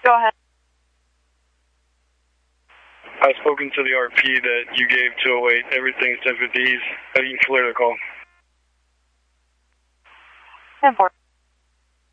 Go ahead. I've spoken to the RP that you gave 208. Everything's 1050s. You can clear the call. 10-4.